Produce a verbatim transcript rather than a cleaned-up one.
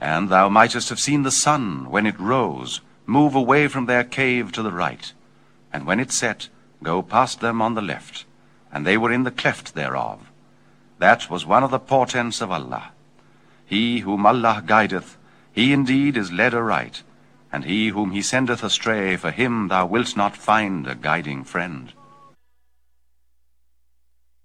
And thou mightest have seen the sun, when it rose, move away from their cave to the right, and when it set, go past them on the left, and they were in the cleft thereof. That was one of the portents of Allah. He whom Allah guideth, he indeed is led aright, and he whom he sendeth astray, for him thou wilt not find a guiding friend.